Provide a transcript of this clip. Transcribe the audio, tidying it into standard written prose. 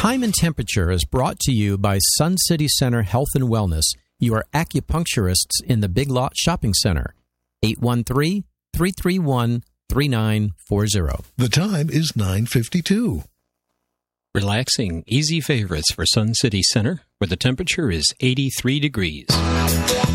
Time and Temperature is brought to you by Sun City Center Health and Wellness, your acupuncturists in the Big Lot Shopping Center. 813-331-3940. The time is 9:52. Relaxing, easy favorites for Sun City Center, where the temperature is 83 degrees.